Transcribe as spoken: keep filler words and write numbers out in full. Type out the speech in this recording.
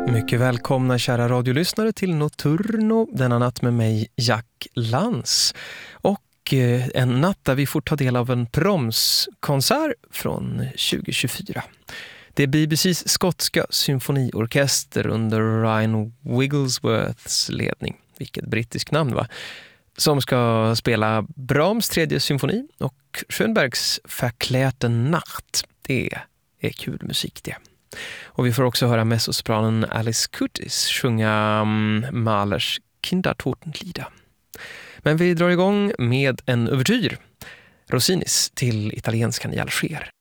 Mycket välkomna kära radiolyssnare till Nocturno denna natt med mig Jack Lantz. Och eh, en natt där vi får ta del av en promskonsert från tjugo tjugofyra. Det är B B C:s skotska symfoniorkester under Ryan Wigglesworths ledning. Vilket brittiskt namn, va? Som ska spela Brahms tredje symfoni och Schönbergs Verklärte Nacht. Det är kul musik det. Och vi får också höra mezzosopranen Alice Curtis sjunga um, Mahlers Kindertotenlieder. Men vi drar igång med en ouvertyr, Rossinis till italienskan i Alger.